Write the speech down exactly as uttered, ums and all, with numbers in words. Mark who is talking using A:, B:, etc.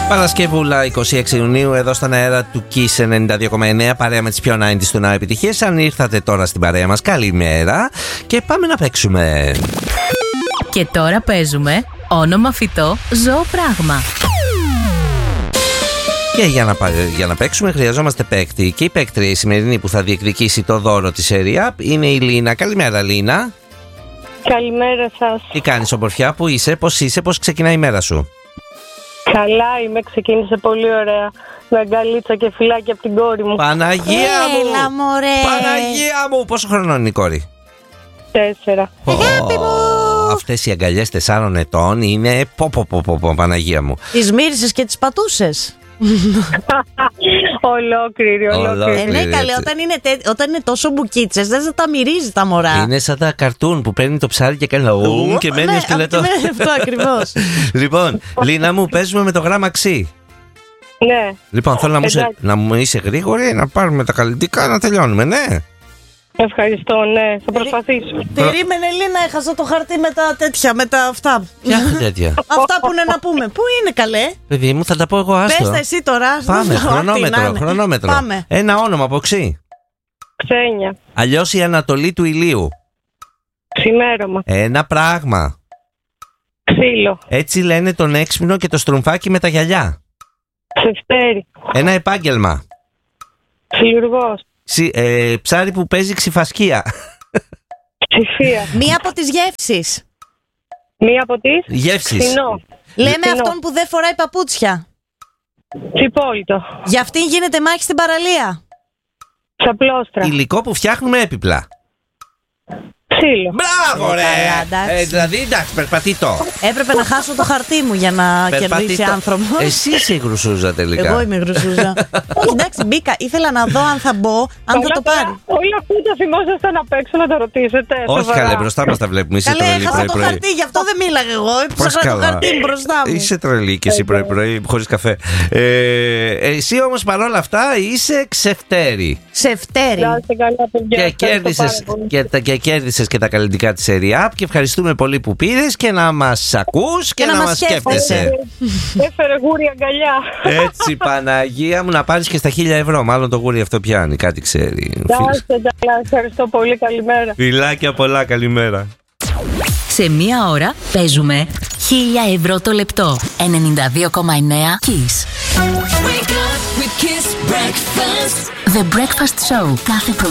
A: Παρασκευούλα είκοσι έξι Ιουνίου, εδώ στον αέρα του Kiss ενενήντα δύο κόμμα εννέα, παρέα με τις πιο ενενήντα του Now επιτυχίες. Αν ήρθατε τώρα στην παρέα μας, καλημέρα και πάμε να παίξουμε.
B: Και τώρα παίζουμε όνομα φυτό, ζώο, πράγμα.
A: Και για να, για να παίξουμε χρειαζόμαστε παίκτη. Και η παίκτρια η σημερινή που θα διεκδικήσει το δώρο της Area είναι η Λίνα. Καλημέρα, Λίνα.
C: Καλημέρα σας.
A: Τι κάνεις, ομορφιά, που είσαι, πώς είσαι, πώς ξεκινάει η μέρα σου?
C: Καλά είμαι, ξεκίνησε πολύ ωραία. Με αγκαλίτσα και φυλάκια από την κόρη μου.
A: Παναγία μου!
D: Έλα, μωρέ!
A: Παναγία μου! Πόσο χρονών είναι η κόρη?
C: Τέσσερα.
D: Αγάπη μου!
A: Αυτές οι αγκαλιές τεσσάρων ετών είναι πω πω πω πω, πω Παναγία μου.
D: Τις μύρισες και τις πατούσες.
C: Ολόκληρη, ολόκληρη.
D: Ε, ναι, καλέ, όταν είναι, τε, όταν είναι τόσο μπουκίτσες, δεν θα τα μυρίζει τα μωρά.
A: Είναι σαν τα καρτούν που παίρνει το ψάρι και κάνει λαού και μένει
D: ναι,
A: ο σκελετό.
D: Ναι, αυτό ακριβώς.
A: Λοιπόν, Λίνα μου, παίζουμε με το γράμμα ξύ.
C: Ναι.
A: Λοιπόν, θέλω να μου, σε, να μου είσαι γρήγορη, να πάρουμε τα καλλιτικά, να τελειώνουμε, ναι.
C: Ευχαριστώ, ναι, θα προσπαθήσω.
D: Περίμενε, Λίνα, έχασα το χαρτί με τα τέτοια, με τα αυτά.
A: Ποια τέτοια?
D: Αυτά που είναι να πούμε. Πού είναι, καλέ?
A: Παιδί μου, θα τα πω εγώ, άστο.
D: Πες τα εσύ τώρα.
A: Πάμε,
D: Ό,τι
A: χρονόμετρο,
D: να είναι.
A: χρονόμετρο.
D: Πάμε.
A: Ένα όνομα από ξύ.
C: Ξένια.
A: Αλλιώς η ανατολή του ηλίου.
C: Ξημέρωμα.
A: Ένα πράγμα.
C: Ξύλο.
A: Έτσι λένε τον έξυπνο και το στρουμφάκι με τα γυαλιά.
C: Ξεφτέρι.
A: Ένα επάγγελμα.
C: Ξυλουργός.
A: Ξι, ε, ψάρι που παίζει ξυφασκία.
C: Ψηφία.
D: Μία από τις γεύσεις.
C: Μία από τις.
A: Γεύσεις.
C: Ξινό.
D: Λέμε
C: Ξινό.
D: αυτόν που δεν φοράει παπούτσια.
C: Τσιπόλιτο.
D: Για αυτήν γίνεται μάχη στην παραλία.
C: Ξαπλώστρα.
A: Υλικό που φτιάχνουμε έπιπλα.
C: Ξύλο.
A: Μπράβο, ρε!
D: Καλά, εντάξει.
A: Ε, δηλαδή, εντάξει, περπατήτω.
D: Έπρεπε να χάσω το χαρτί μου για να κερδίσει άνθρωπο.
A: Εσύ είσαι η γρουσούζα τελικά.
D: Εγώ είμαι γρουσούζα. Όχι, εντάξει, μπήκα. Ήθελα να δω αν θα μπω, αν θα το πάρει.
C: Όλα αυτά τα θυμόσαστε να παίξω να το ρωτήσετε.
A: Όχι,
C: σοβαρά.
A: καλέ, μπροστά μας τα βλέπουμε. Είσαι
D: Καλέ,
A: τρελή
D: έχασα το
A: πρωί-πρωί.
D: χαρτί, γι' αυτό δεν μίλαγα εγώ. Έψαχνα το
A: καλά.
D: χαρτί μου μπροστά μου.
A: Είσαι τρελή και εσύ πρωί-πρωί χωρίς καφέ. Ε, εσύ όμως παρόλα αυτά είσαι ξεφτέρη.
D: Ξεφτέρι.
C: Να είστε καλά, παιδιά.
A: Και
C: Ευχαριστώ
A: κέρδισες
C: πάρα πολύ.
A: και, τα- και, κέρδισες και τα καλλιτικά της Area και ευχαριστούμε πολύ που πήρες και να μας ακούς και,
D: Και να
A: να
D: μας
A: μας
D: σκέφτεσαι.
A: σκέφτεσαι.
C: Έφερε γούρι αγκαλιά.
A: Έτσι, Παναγία μου, να πάρεις και στα χίλια ευρώ. Μάλλον το γούρι αυτό πιάνει, κάτι ξέρει.
C: Να είστε καλά, ευχαριστώ πολύ, καλημέρα.
A: Φιλάκια πολλά, καλημέρα.
B: Σε μία ώρα παίζουμε χίλια ευρώ το λεπτό. ενενήντα δύο κόμμα εννέα Kiss.
E: Wake up with Kiss Breakfast.
B: The Breakfast Show κάθε πρωί